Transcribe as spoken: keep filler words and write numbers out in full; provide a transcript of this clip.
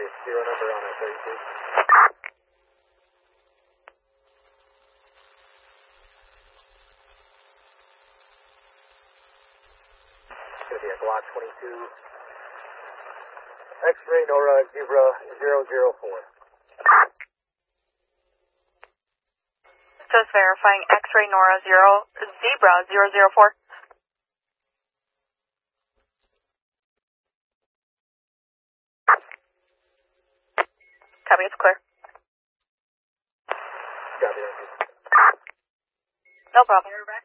Copy. Zero number on I thirty-two. It's going to be a Glock twenty-two. X-ray Nora Zebra zero zero four. Just verifying X-ray Nora zero Zebra zero zero four. Copy, it's clear. Copy. No problem.